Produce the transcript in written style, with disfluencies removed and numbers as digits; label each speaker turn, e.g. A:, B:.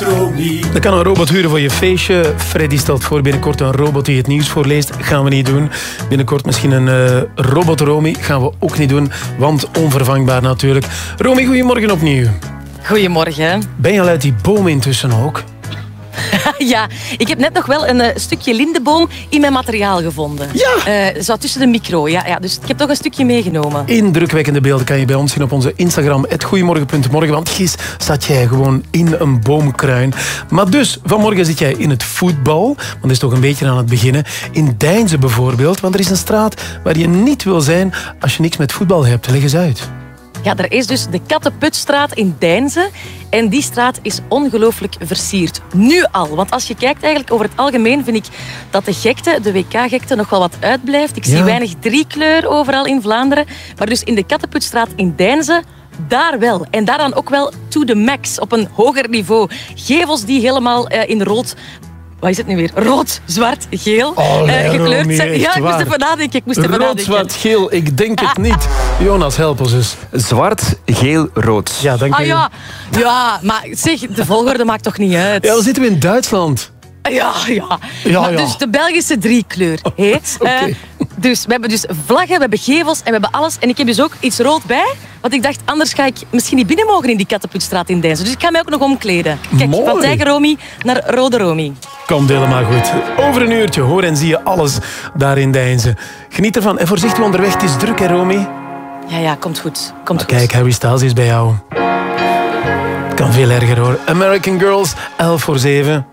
A: Dan kan een robot huren voor je feestje. Freddy stelt voor binnenkort een robot die het nieuws voorleest. Gaan we niet doen. Binnenkort misschien een robot Romy. Gaan we ook niet doen, want onvervangbaar natuurlijk. Romy, goedemorgen opnieuw.
B: Goedemorgen.
A: Ben je al uit die boom intussen ook?
B: Ja, ik heb net nog wel een stukje lindenboom in mijn materiaal gevonden.
A: Ja!
B: Zo tussen de micro, ja. Dus ik heb toch een stukje meegenomen.
A: Indrukwekkende beelden kan je bij ons zien op onze Instagram, @goeiemorgen.morgen. Want gis zat jij gewoon in een boomkruin. Maar dus, vanmorgen zit jij in het voetbal. Want dat is toch een beetje aan het beginnen. In Deinze bijvoorbeeld, want er is een straat waar je niet wil zijn als je niks met voetbal hebt. Leg eens uit.
B: Ja, er is dus de Kattenputstraat in Deinze. En die straat is ongelooflijk versierd. Nu al. Want als je kijkt eigenlijk over het algemeen, vind ik dat de gekte, de WK-gekte, nog wel wat uitblijft. Ik zie weinig driekleur overal in Vlaanderen. Maar dus in de Kattenputstraat in Deinze, daar wel. En daar dan ook wel to the max, op een hoger niveau. Gevels die helemaal in rood... Wat is het nu weer? Rood, zwart, geel gekleurd zijn. Ja, ik moest even nadenken.
A: Rood, zwart, geel, ik denk het niet. Jonas, help ons eens.
C: Zwart, geel, rood.
A: Ja, dank je.
B: Ja, maar zeg, de volgorde maakt toch niet uit?
A: Ja, dan zitten we in Duitsland.
B: Ja. Maar dus de Belgische driekleur. Okay. Dus we hebben dus vlaggen, we hebben gevels en we hebben alles. En ik heb dus ook iets rood bij. Want ik dacht, anders ga ik misschien niet binnen mogen in die Kattenputstraat in Deinze. Dus ik ga mij ook nog omkleden. Kijk,
A: mooi.
B: Van Tijger Romy naar Rode Romy.
A: Komt helemaal goed. Over een uurtje hoor en zie je alles daar in Deinze. Geniet ervan en voorzichtig onderweg. Het is druk, hè, Romy?
B: Ja, komt goed. Komt goed.
A: Kijk, Harry Styles is bij jou. Het kan veel erger, hoor. American Girls, 6:11.